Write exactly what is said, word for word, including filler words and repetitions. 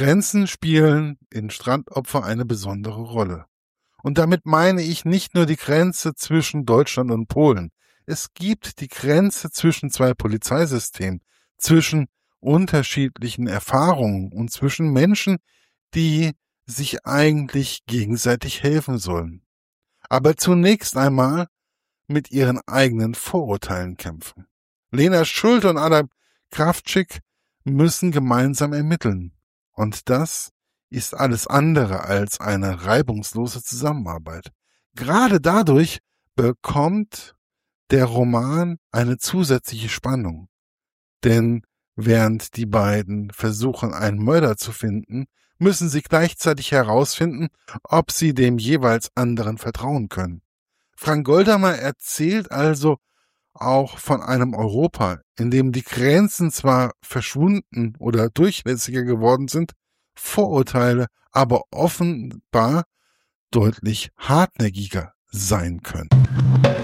Grenzen spielen in Strandopfer eine besondere Rolle. Und damit meine ich nicht nur die Grenze zwischen Deutschland und Polen. Es gibt die Grenze zwischen zwei Polizeisystemen, zwischen unterschiedlichen Erfahrungen und zwischen Menschen, die sich eigentlich gegenseitig helfen sollen. Aber zunächst einmal mit ihren eigenen Vorurteilen kämpfen. Lena Schulte und Adam Krawczyk müssen gemeinsam ermitteln. Und das ist alles andere als eine reibungslose Zusammenarbeit. Gerade dadurch bekommt der Roman eine zusätzliche Spannung. Denn während die beiden versuchen, einen Mörder zu finden, müssen sie gleichzeitig herausfinden, ob sie dem jeweils anderen vertrauen können. Frank Goldamer erzählt also auch von einem Europa, in dem die Grenzen zwar verschwunden oder durchlässiger geworden sind, Vorurteile aber offenbar deutlich hartnäckiger sein können.